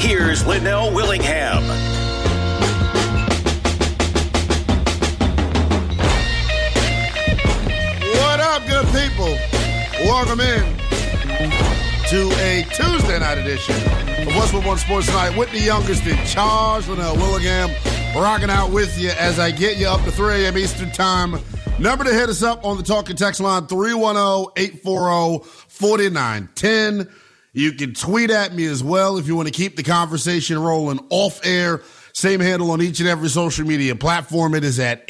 Here's Linnell Willingham. What up, good people? Welcome in to a Tuesday night edition of What's With One Sports Night with the youngest in charge, Linnell Willingham, rocking out with you as I get you up to 3 a.m. Eastern Time. Number to hit us up on the talking text line, 310-840-4910. You can tweet at me as well if you want to keep the conversation rolling off air. Same handle on each and every social media platform. It is at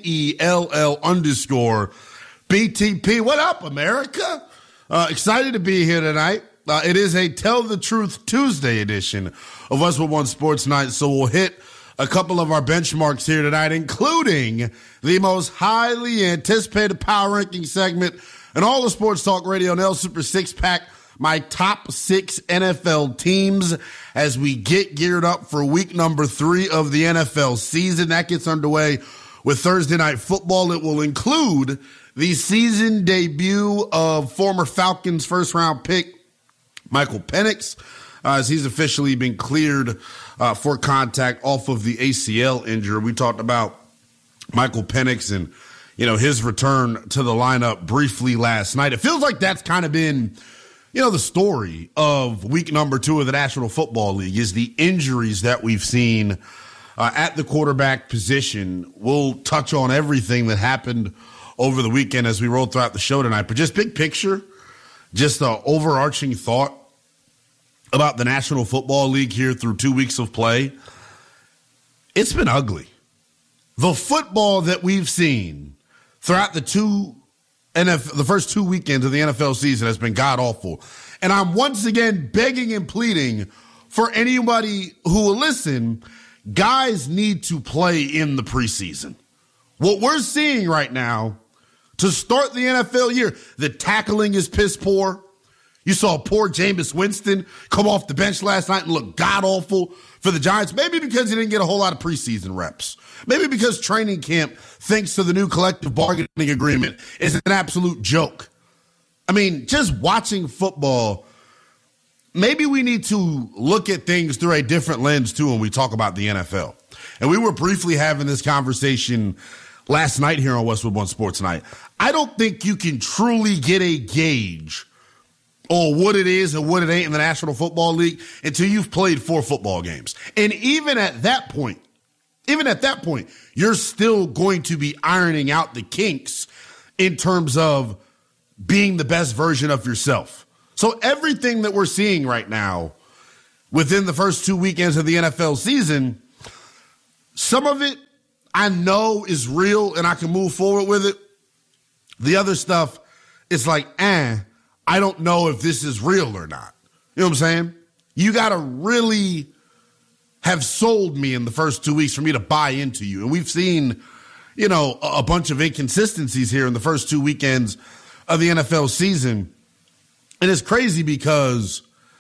NELL_BTP. What up, America? Excited to be here tonight. It is a Tell the Truth Tuesday edition of What's With One Sports Night, so we'll hit a couple of our benchmarks here tonight, including the most highly anticipated power ranking segment in all of Sports Talk Radio, NL Super Six Pack, my top 6 NFL teams as we get geared up for week number 3 of the NFL season. That gets underway with Thursday Night Football. It will include the season debut of former Falcons first-round pick Michael Penix, as he's officially been cleared for contact off of the ACL injury. We talked about Michael Penix and, his return to the lineup briefly last night. It feels like that's kind of been, the story of week number 2 of the National Football League is the injuries that we've seen at the quarterback position. We'll touch on everything that happened over the weekend as we roll throughout the show tonight. But just big picture, just an overarching thought about the National Football League here through 2 weeks of play. It's been ugly. The football that we've seen throughout the first 2 weekends of the NFL season has been god-awful. And I'm once again begging and pleading for anybody who will listen, guys need to play in the preseason. What we're seeing right now to start the NFL year, the tackling is piss poor. You saw poor Jameis Winston come off the bench last night and look god-awful for the Giants, maybe because he didn't get a whole lot of preseason reps. Maybe because training camp, thanks to the new collective bargaining agreement, is an absolute joke. I mean, just watching football, maybe we need to look at things through a different lens, too, when we talk about the NFL. And we were briefly having this conversation last night here on What's With One Sports Night. I don't think you can truly get a gauge on what it is and what it ain't in the National Football League until you've played 4 football games. And even at that point, you're still going to be ironing out the kinks in terms of being the best version of yourself. So everything that we're seeing right now within the first 2 weekends of the NFL season, some of it I know is real and I can move forward with it. The other stuff, it's like, I don't know if this is real or not. You know what I'm saying? You got to really have sold me in the first 2 weeks for me to buy into you. And we've seen, a bunch of inconsistencies here in the first 2 weekends of the NFL season. And it's crazy because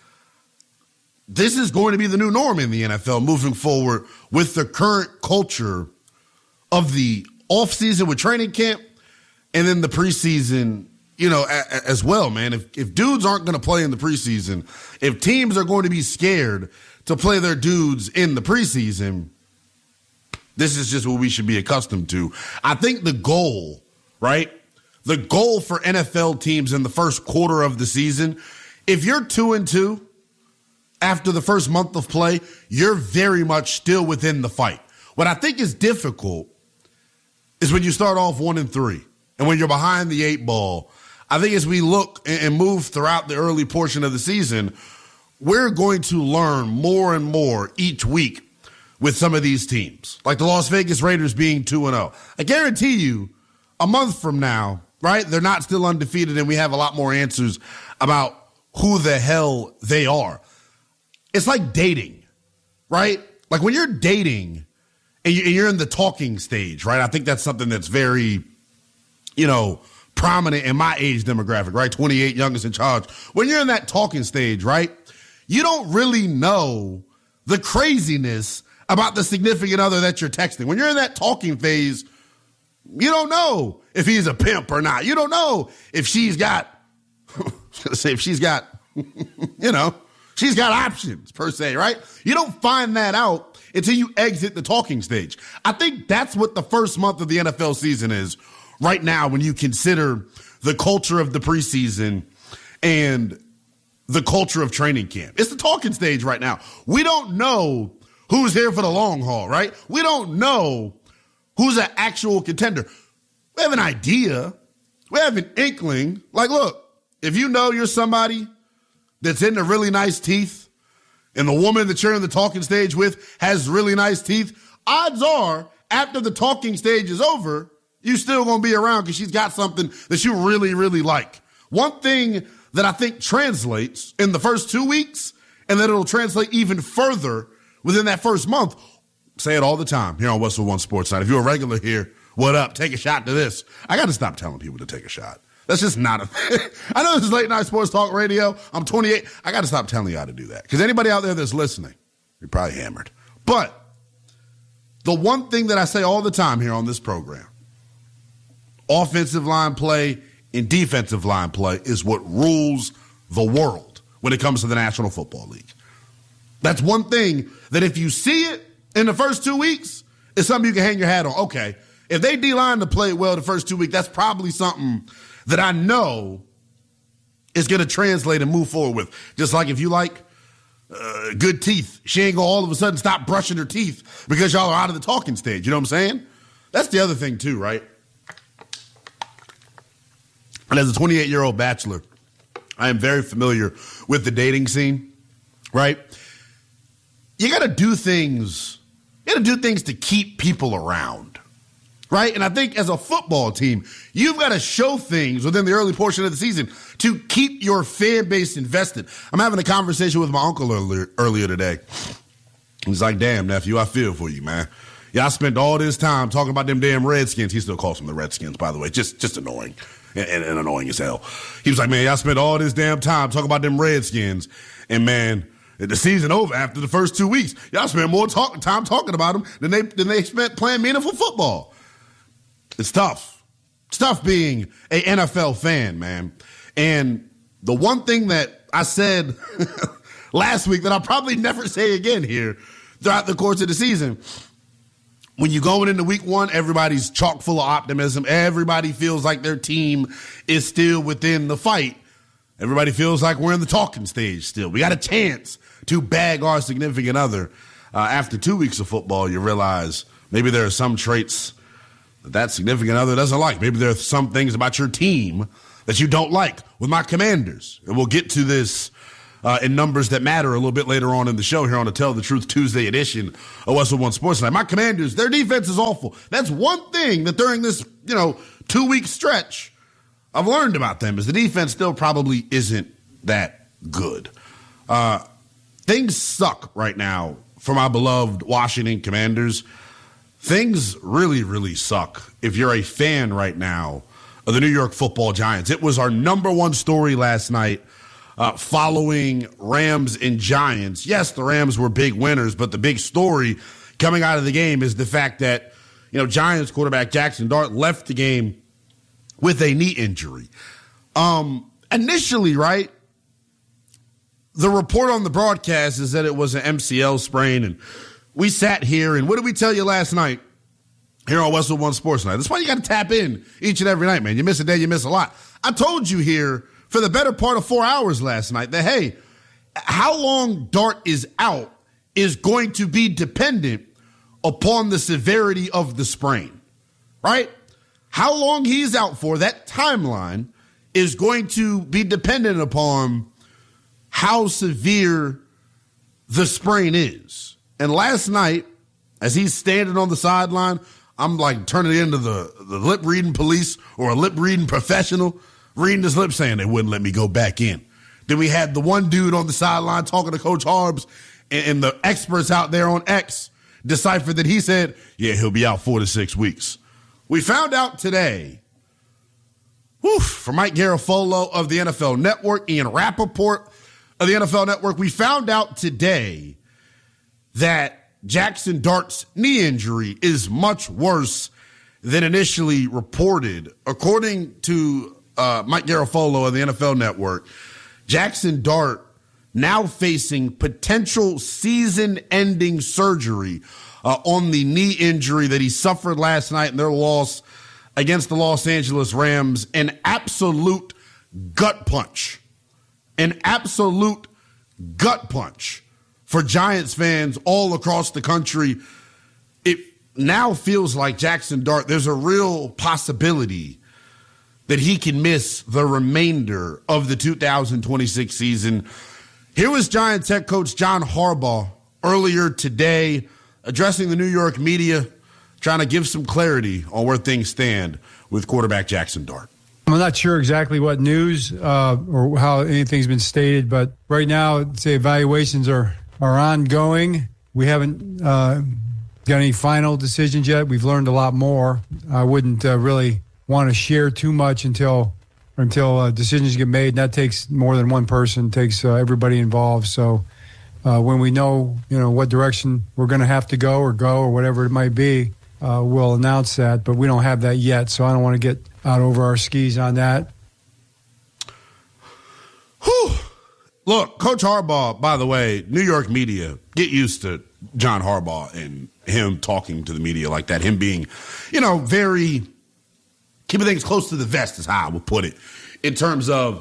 this is going to be the new norm in the NFL moving forward with the current culture of the offseason with training camp and then the preseason, as well, man. If dudes aren't going to play in the preseason, if teams are going to be scared to play their dudes in the preseason, this is just what we should be accustomed to. I think the goal, right? The goal for NFL teams in the first quarter of the season, if you're 2-2 after the first month of play, you're very much still within the fight. What I think is difficult is when you start off 1-3 and when you're behind the 8 ball. I think as we look and move throughout the early portion of the season, we're going to learn more and more each week with some of these teams, like the Las Vegas Raiders being 2-0. I guarantee you a month from now, right, they're not still undefeated and we have a lot more answers about who the hell they are. It's like dating, right? Like when you're dating and you're in the talking stage, right? I think that's something that's very, prominent in my age demographic, right? 28, youngest in charge. When you're in that talking stage, right, you don't really know the craziness about the significant other that you're texting. When you're in that talking phase, you don't know if he's a pimp or not. You don't know if she's got, She's got options, per se, right? You don't find that out until you exit the talking stage. I think that's what the first month of the NFL season is right now when you consider the culture of the preseason and the culture of training camp. It's the talking stage right now. We don't know who's here for the long haul, right? We don't know who's an actual contender. We have an idea. We have an inkling. Like, look, if you know you're somebody that's into really nice teeth and the woman that you're in the talking stage with has really nice teeth, odds are after the talking stage is over, you're still going to be around because she's got something that you really, really like. One thing that I think translates in the first 2 weeks and that it'll translate even further within that first month. Say it all the time here on Westwood One Sports Night. If you're a regular here, what up? Take a shot to this. I got to stop telling people to take a shot. That's just not a thing. I know this is late night sports talk radio. I'm 28. I got to stop telling you how to do that. Because anybody out there that's listening, you're probably hammered. But the one thing that I say all the time here on this program, offensive line play and defensive line play is what rules the world when it comes to the National Football League. That's one thing that if you see it in the first 2 weeks, it's something you can hang your hat on. Okay, if they D-line to play well the first 2 weeks, that's probably something that I know is going to translate and move forward with. Just like if you like good teeth, she ain't going to all of a sudden stop brushing her teeth because y'all are out of the talking stage. You know what I'm saying? That's the other thing too, right? And as a 28-year-old bachelor, I am very familiar with the dating scene, right? You got to do things. You got to do things to keep people around, right? And I think as a football team, you've got to show things within the early portion of the season to keep your fan base invested. I'm having a conversation with my uncle earlier today. He's like, damn, nephew, I feel for you, man. Yeah, I spent all this time talking about them damn Redskins. He still calls them the Redskins, by the way. Just annoying and annoying as hell. He was like, man, y'all spent all this damn time talking about them Redskins. And, man, the season over after the first 2 weeks. Y'all spent more time talking about them than they spent playing meaningful football. It's tough. It's tough being a NFL fan, man. And the one thing that I said last week that I'll probably never say again here throughout the course of the season, when you're going into week one, everybody's chock full of optimism. Everybody feels like their team is still within the fight. Everybody feels like we're in the talking stage still. We got a chance to bag our significant other. After 2 weeks of football, you realize maybe there are some traits that significant other doesn't like. Maybe there are some things about your team that you don't like. With my Commanders, and we'll get to this in Numbers That Matter a little bit later on in the show here on the Tell the Truth Tuesday edition of Westwood One Sports Night. My Commanders, their defense is awful. That's one thing that during this 2 week stretch I've learned about them is the defense still probably isn't that good. Things suck right now for my beloved Washington Commanders. Things really, really suck if you're a fan right now of the New York Football Giants. It was our number one story last night following Rams and Giants. Yes, the Rams were big winners, but the big story coming out of the game is the fact that, Giants quarterback Jackson Dart left the game with a knee injury. Initially, right, the report on the broadcast is that it was an MCL sprain, and we sat here, and what did we tell you last night here on Westwood One Sports Night? That's why you got to tap in each and every night, man. You miss a day, you miss a lot. I told you here for the better part of 4 hours last night that, hey, how long Dart is out is going to be dependent upon the severity of the sprain, right? How long he's out for, that timeline is going to be dependent upon how severe the sprain is. And last night, as he's standing on the sideline, I'm like turning it into the lip reading police or a lip reading professional, reading his lips saying they wouldn't let me go back in. Then we had the one dude on the sideline talking to Coach Harbs, and the experts out there on X deciphered that he said, yeah, he'll be out 4 to 6 weeks. We found out today, from Mike Garafolo of the NFL Network, Ian Rappaport of the NFL Network, we found out today that Jackson Dart's knee injury is much worse than initially reported. According to Mike Garafolo of the NFL Network, Jackson Dart now facing potential season-ending surgery on the knee injury that he suffered last night in their loss against the Los Angeles Rams. An absolute gut punch. An absolute gut punch for Giants fans all across the country. It now feels like Jackson Dart, there's a real possibility that he can miss the remainder of the 2026 season. Here was Giants head coach John Harbaugh earlier today addressing the New York media, trying to give some clarity on where things stand with quarterback Jackson Dart. I'm not sure exactly what news or how anything's been stated, but right now, I'd say evaluations are ongoing. We haven't got any final decisions yet. We've learned a lot more. I wouldn't really want to share too much until decisions get made, and that takes more than one person, takes everybody involved. So when we know, what direction we're going to have to go or whatever it might be, we'll announce that, but we don't have that yet, so I don't want to get out over our skis on that. Whew. Look, Coach Harbaugh, by the way, New York media, get used to John Harbaugh and him talking to the media like that, him being, very keeping things close to the vest is how I would put it, in terms of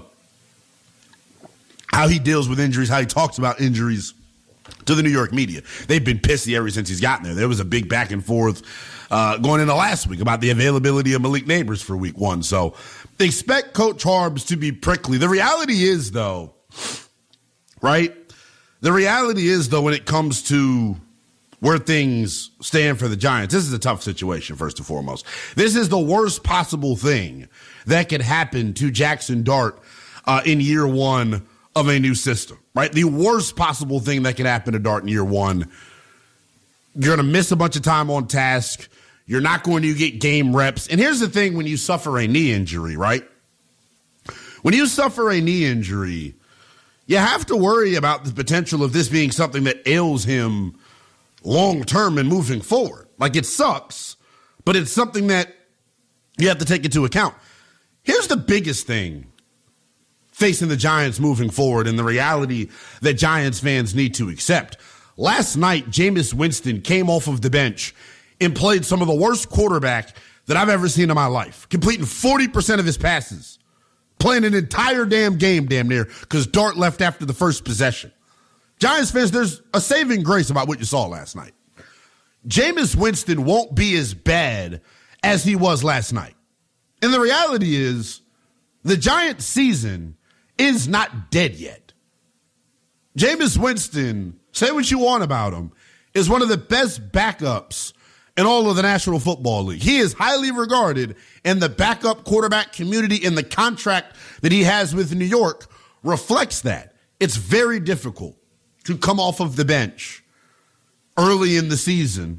how he deals with injuries, how he talks about injuries to the New York media. They've been pissy ever since he's gotten there. There was a big back and forth going into last week about the availability of Malik Neighbors for week 1. So expect Coach Harbs to be prickly. The reality is, though, right? The reality is, though, when it comes to where things stand for the Giants, this is a tough situation, first and foremost. This is the worst possible thing that could happen to Jackson Dart in year 1 of a new system, right? The worst possible thing that could happen to Dart in year 1. You're going to miss a bunch of time on task. You're not going to get game reps. And here's the thing when you suffer a knee injury, right? When you suffer a knee injury, you have to worry about the potential of this being something that ails him long-term and moving forward. Like, it sucks, but it's something that you have to take into account. Here's the biggest thing facing the Giants moving forward and the reality that Giants fans need to accept. Last night, Jameis Winston came off of the bench and played some of the worst quarterback that I've ever seen in my life, completing 40% of his passes, playing an entire damn game damn near because Dart left after the first possession. Giants fans, there's a saving grace about what you saw last night. Jameis Winston won't be as bad as he was last night. And the reality is the Giants season is not dead yet. Jameis Winston, say what you want about him, is one of the best backups in all of the National Football League. He is highly regarded in the backup quarterback community, and the contract that he has with New York reflects that. It's very difficult to come off of the bench early in the season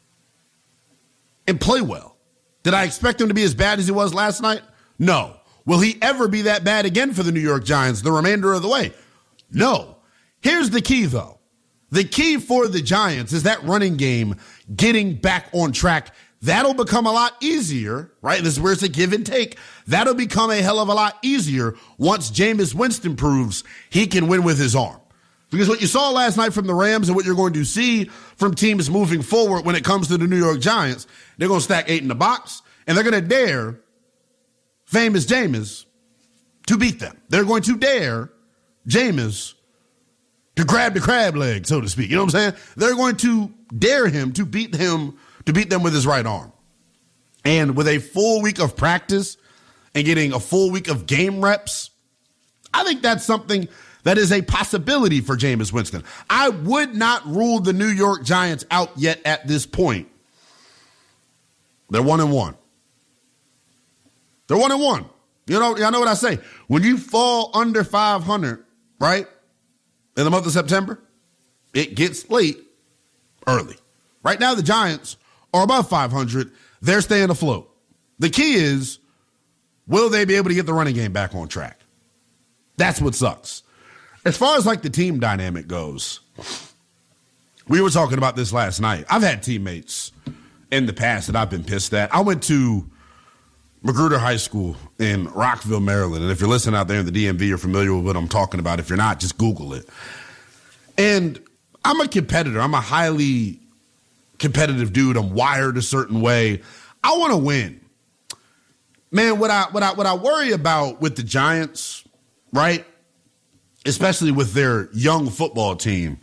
and play well. Did I expect him to be as bad as he was last night? No. Will he ever be that bad again for the New York Giants the remainder of the way? No. Here's the key, though. The key for the Giants is that running game getting back on track. That'll become a lot easier, right? This is where it's a give and take. That'll become a hell of a lot easier once Jameis Winston proves he can win with his arm. Because what you saw last night from the Rams and what you're going to see from teams moving forward when it comes to the New York Giants, they're going to stack 8 in the box, and they're going to dare famous Jameis to beat them. They're going to dare Jameis to grab the crab leg, so to speak. You know what I'm saying? They're going to dare him to beat them with his right arm. And with a full week of practice and getting a full week of game reps, I think that's something that is a possibility for Jameis Winston. I would not rule the New York Giants out yet at this point. They're 1-1. They're 1-1. Y'all know what I say. When you fall under 500, right, in the month of September, it gets late early. Right now, the Giants are above 500. They're staying afloat. The key is, will they be able to get the running game back on track? That's what sucks. As far as like the team dynamic goes, we were talking about this last night. I've had teammates in the past that I've been pissed at. I went to Magruder High School in Rockville, Maryland. And if you're listening out there in the DMV, you're familiar with what I'm talking about. If you're not, just Google it. And I'm a competitor. I'm a highly competitive dude. I'm wired a certain way. I want to win. Man, what I worry about with the Giants, right, especially with their young football team,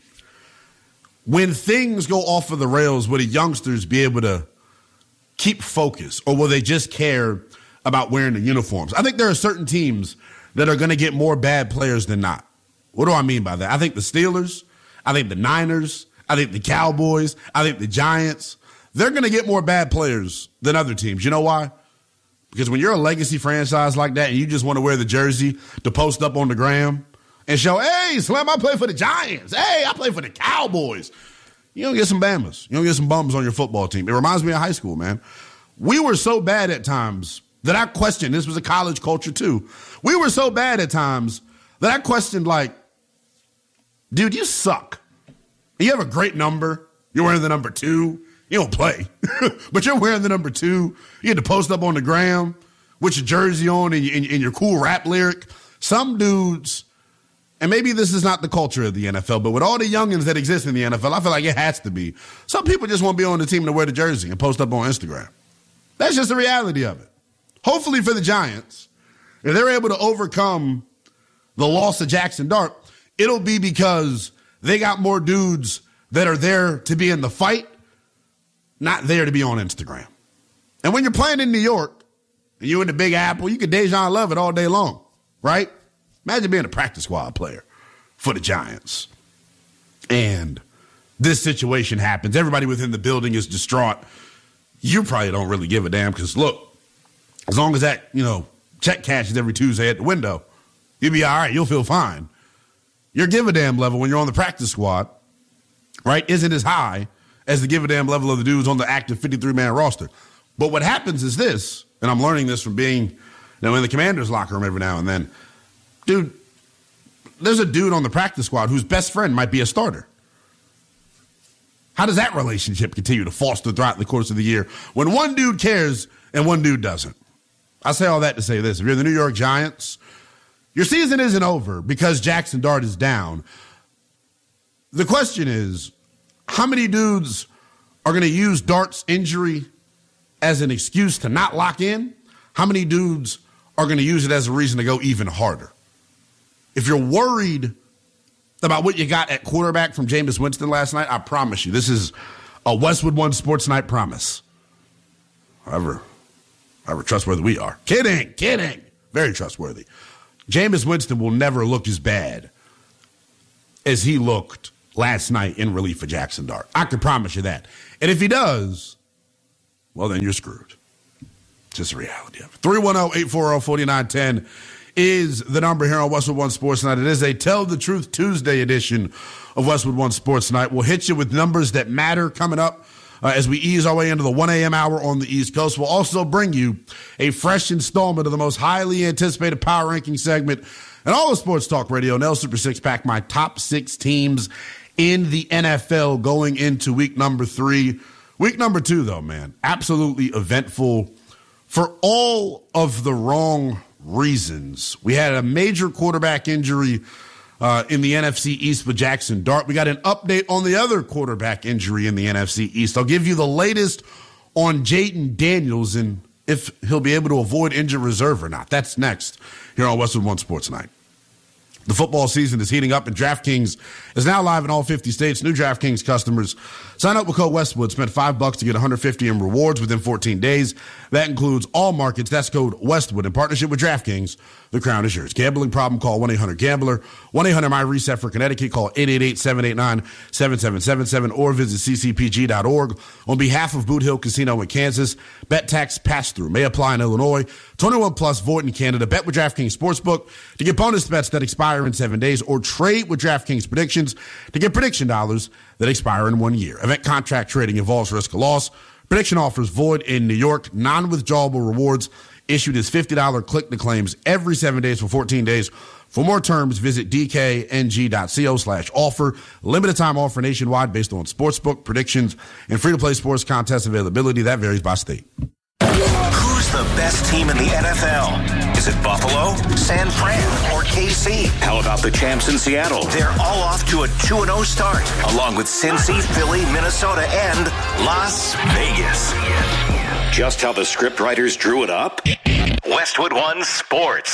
when things go off of the rails, will the youngsters be able to keep focus, or will they just care about wearing the uniforms? I think there are certain teams that are going to get more bad players than not. What do I mean by that? I think the Steelers, I think the Niners, I think the Cowboys, I think the Giants, they're going to get more bad players than other teams. You know why? Because when you're a legacy franchise like that and you just want to wear the jersey to post up on the gram and show, hey, Slim, I play for the Giants. Hey, I play for the Cowboys. You don't get some Bamas. You don't get some bums on your football team. It reminds me of high school, man. We were so bad at times that I questioned, this was a college culture too. We were so bad at times that I questioned, like, dude, you suck. You have a great number. You're wearing the number 2. You don't play, but you're wearing the number 2. You had to post up on the gram with your jersey on and your cool rap lyric. Some dudes, and maybe this is not the culture of the NFL, but with all the youngins that exist in the NFL, I feel like it has to be. Some people just want to be on the team to wear the jersey and post up on Instagram. That's just the reality of it. Hopefully for the Giants, if they're able to overcome the loss of Jackson Dart, it'll be because they got more dudes that are there to be in the fight, not there to be on Instagram. And when you're playing in New York and you're in the Big Apple, you can Dejan Love it all day long, right? Imagine being a practice squad player for the Giants. And this situation happens. Everybody within the building is distraught. You probably don't really give a damn because, look, as long as that, check cashes every Tuesday at the window, you'll be all right. You'll feel fine. Your give a damn level when you're on the practice squad, right, isn't as high as the give a damn level of the dudes on the active 53-man roster. But what happens is this, and I'm learning this from being in the Commanders' locker room every now and then. Dude, there's a dude on the practice squad whose best friend might be a starter. How does that relationship continue to foster throughout the course of the year when one dude cares and one dude doesn't? I say all that to say this. If you're the New York Giants, your season isn't over because Jackson Dart is down. The question is, how many dudes are going to use Dart's injury as an excuse to not lock in? How many dudes are going to use it as a reason to go even harder? If you're worried about what you got at quarterback from Jameis Winston last night, I promise you, this is a Westwood One Sports Night promise. However trustworthy we are. Kidding. Very trustworthy. Jameis Winston will never look as bad as he looked last night in relief for Jackson Dart. I can promise you that. And if he does, well, then you're screwed. It's just the reality of it. 310-840-4910 is the number here on Westwood One Sports Night. It is a Tell the Truth Tuesday edition of Westwood One Sports Night. We'll hit you with numbers that matter coming up as we ease our way into the 1 a.m. hour on the East Coast. We'll also bring you a fresh installment of the most highly anticipated power ranking segment in all of sports talk radio, Nell Super Six Pack, my top 6 teams in the NFL going into week number 3. Week number 2, though, man, absolutely eventful for all of the wrong reasons. We had a major quarterback injury in the NFC East with Jackson Dart. We got an update on the other quarterback injury in the NFC East. I'll give you the latest on Jayden Daniels and if he'll be able to avoid injured reserve or not. That's next here on Westwood One Sports Night. The football season is heating up, and DraftKings is now live in all 50 states. New DraftKings customers sign up with code Westwood. Spend $5 to get $150 in rewards within 14 days. That includes all markets. That's code Westwood. In partnership with DraftKings, the crown is yours. Gambling problem? Call 1-800-GAMBLER. 1-800-MY-RESET for Connecticut. Call 888-789-7777 or visit ccpg.org. On behalf of Boot Hill Casino in Kansas, bet tax pass-through may apply in Illinois. 21 plus, void in Canada. Bet with DraftKings Sportsbook to get bonus bets that expire in 7 days, or trade with DraftKings Predictions to get prediction dollars that expire in 1 year. Event contract trading involves risk of loss. Prediction offers void in New York. Non-withdrawable rewards issued as $50 click-to-claims every 7 days for 14 days. For more terms, visit dkng.co/offer. Limited time offer nationwide based on sportsbook predictions and free-to-play sports contest availability. That varies by state. Who's the best team in the NFL? Is it Buffalo, San Fran, or KC? How about the champs in Seattle? They're all off to a 2-0 start, along with Cincy, Philly, Minnesota, and Las Vegas. Just how the scriptwriters drew it up? Westwood One Sports.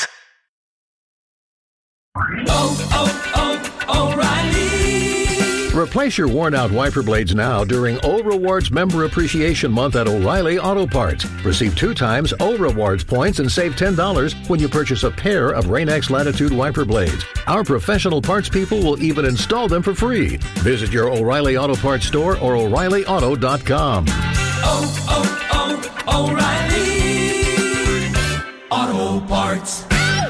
O'Reilly. Replace your worn-out wiper blades now during O Rewards Member Appreciation Month at O'Reilly Auto Parts. Receive 2 times O Rewards points and save $10 when you purchase a pair of Rain-X Latitude wiper blades. Our professional parts people will even install them for free. Visit your O'Reilly Auto Parts store or O'ReillyAuto.com. O'Reilly Auto Parts.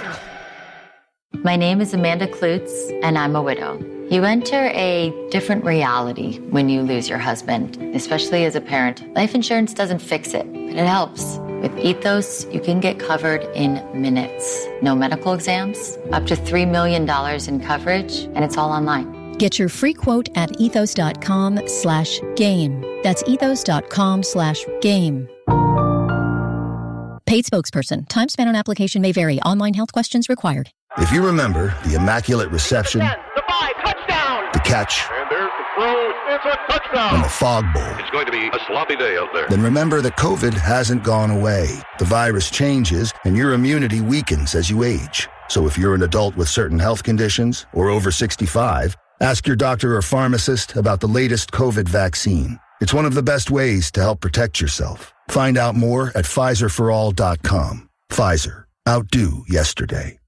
My name is Amanda Klutz, and I'm a widow. You enter a different reality when you lose your husband, especially as a parent. Life insurance doesn't fix it, but it helps. With Ethos, you can get covered in minutes. No medical exams, up to $3 million in coverage, and it's all online. Get your free quote at ethos.com/game. That's ethos.com/game. Paid spokesperson. Time spent on application may vary. Online health questions required. If you remember the immaculate reception, the 5, touchdown, the catch, and there's the throw, it's a touchdown, and the fog bowl, it's going to be a sloppy day out there. Then remember that COVID hasn't gone away. The virus changes, and your immunity weakens as you age. So if you're an adult with certain health conditions or over 65, ask your doctor or pharmacist about the latest COVID vaccine. It's one of the best ways to help protect yourself. Find out more at PfizerForAll.com. Pfizer. Outdo yesterday.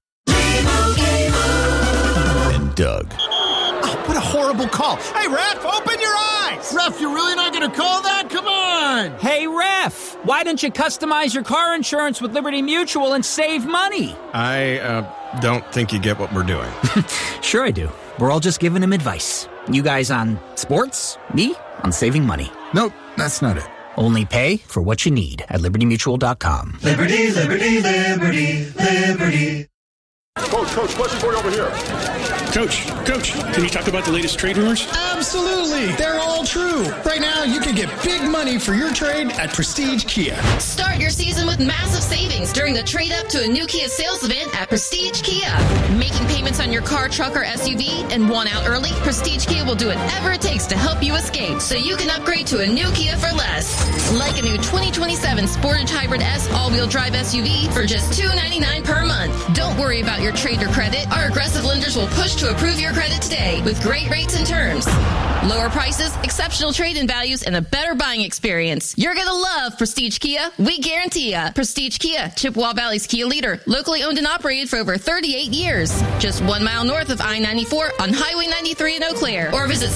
And Doug. Oh, what a horrible call. Hey, ref, open your eyes. Ref, you're really not going to call that? Come on. Hey, ref, why don't you customize your car insurance with Liberty Mutual and save money? I don't think you get what we're doing. Sure I do. We're all just giving him advice. You guys on sports, me on saving money. Nope, that's not it. Only pay for what you need at libertymutual.com. Liberty, liberty, liberty, liberty. Coach, question for you over here. Coach, can you talk about the latest trade rumors? Absolutely. They're all true. Right now, you can get big money for your trade at Prestige Kia. Start your season with massive savings during the trade up to a new Kia sales event at Prestige Kia. Making payments on your car, truck, or SUV and want out early? Prestige Kia will do whatever it takes to help you escape so you can upgrade to a new Kia for less. Like a new 2027 Sportage Hybrid S all-wheel drive SUV for just $299 per month. Don't worry about your trade or credit. Our aggressive lenders will push to approve your credit today with great rates and terms. Lower prices, exceptional trade-in values, and a better buying experience. You're going to love Prestige Kia. We guarantee ya. Prestige Kia, Chippewa Valley's Kia leader. Locally owned and operated for over 38 years. Just 1 mile north of I-94 on Highway 93 in Eau Claire. Or visit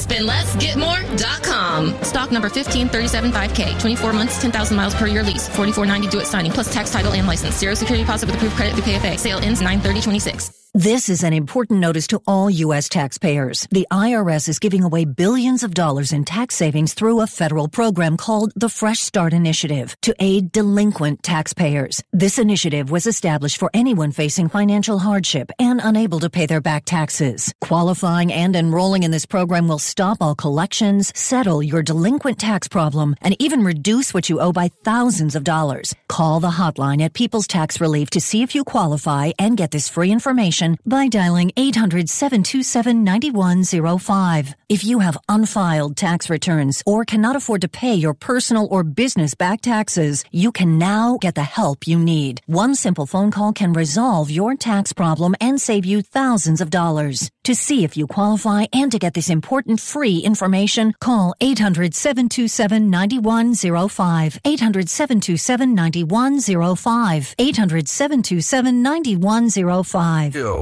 spendlessgetmore.com. Stock number 15375K. 24 months, 10,000 miles per year lease. $44.90 due at signing, plus tax, title, and license. Zero security deposit with approved credit through PFA. Sale ends 9/30/26. This is an important notice to all U.S. taxpayers. The IRS is giving away billions of dollars in tax savings through a federal program called the Fresh Start Initiative to aid delinquent taxpayers. This initiative was established for anyone facing financial hardship and unable to pay their back taxes. Qualifying and enrolling in this program will stop all collections, settle your delinquent tax problem, and even reduce what you owe by thousands of dollars. Call the hotline at People's Tax Relief to see if you qualify and get this free information by dialing 800-727-9105. If you have unfiled tax returns or cannot afford to pay your personal or business back taxes, you can now get the help you need. One simple phone call can resolve your tax problem and save you thousands of dollars. To see if you qualify and to get this important free information, call 800-727-9105. 800-727-9105. 800-727-9105.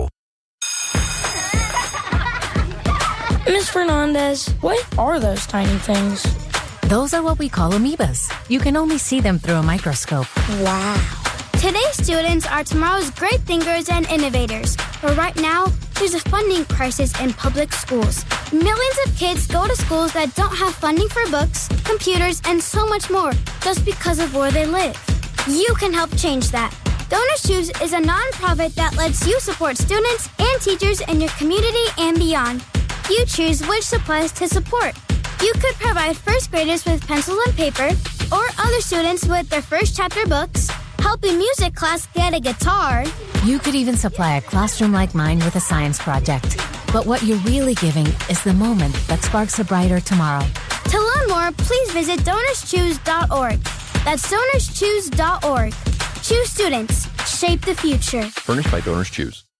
Miss Fernandez, what are those tiny things? Those are what we call amoebas. You can only see them through a microscope. Wow. Today's students are tomorrow's great thinkers and innovators. But right now, there's a funding crisis in public schools. Millions of kids go to schools that don't have funding for books, computers, and so much more just because of where they live. You can help change that. DonorShoes is a nonprofit that lets you support students and teachers in your community and beyond. You choose which supplies to support. You could provide first graders with pencil and paper, or other students with their first chapter books, helping music class get a guitar. You could even supply a classroom like mine with a science project. But what you're really giving is the moment that sparks a brighter tomorrow. To learn more, please visit DonorsChoose.org. That's DonorsChoose.org. Choose students. Shape the future. Furnished by Donors Choose.